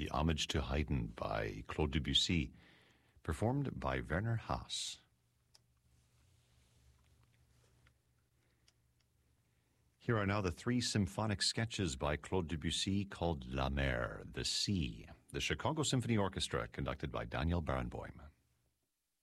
the Homage to Haydn by Claude Debussy, performed by Werner Haas. Here are now the 3 symphonic sketches by Claude Debussy called La Mer, the Sea, the Chicago Symphony Orchestra, conducted by Daniel Barenboim.